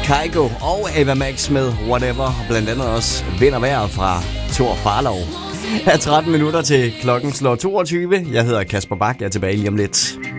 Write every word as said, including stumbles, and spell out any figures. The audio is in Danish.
Kygo og Ava Max med Whatever, og blandt andet også Vind og Vejr fra Thor Farlov. Her tretten minutter til klokken slår toogtyve. Jeg hedder Kasper Bak, jeg er tilbage lige om lidt.